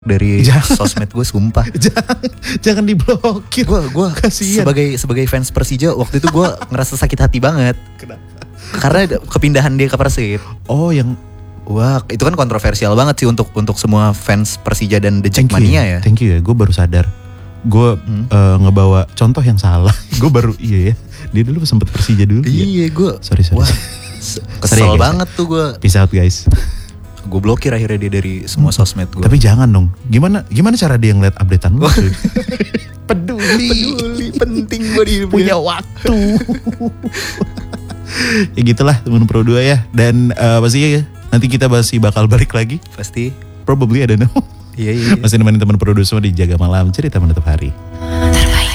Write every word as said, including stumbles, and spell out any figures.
dari Jangan. sosmed gue, sumpah. jangan, jangan diblokir. Gue gue Kasian. sebagai sebagai fans Persija waktu itu gue ngerasa sakit hati banget. Kenapa? Karena kepindahan dia ke Persib. Oh yang Wah, itu kan kontroversial banget sih untuk untuk semua fans Persija dan The thank you Jackmania ya. Thank you ya, gue baru sadar. Gue Hmm. eh, ngebawa contoh yang salah. Gue baru iya ya. Dia dulu sempet Persija dulu. ya. Iya, gue. Sorry sorry. Wah, sorry. kesel Sorry ya, guys. banget tuh gue. Peace out guys. Gue blokir akhirnya dia dari semua sosmed gue. Tapi jangan dong. Gimana gimana cara dia ngeliat updatean lu? Peduli. peduli, penting gue di Punya waktu. Ya gitulah teman Pro dua ya. Dan eh, pasti ya nanti kita masih bakal balik lagi. Pasti. Probably I don't know. Iya iya. Masih nemenin teman Pro dua semua di Jaga Malam Cerita Menutup Hari.